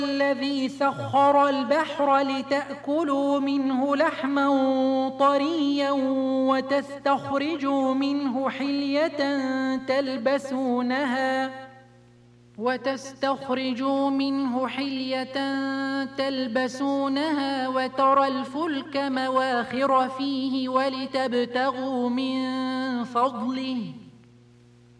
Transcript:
الذي سخر البحر لتأكلوا منه لحما طريا وتستخرجوا منه حلية تلبسونها وترى الفلك مواخر فيه ولتبتغوا من فضله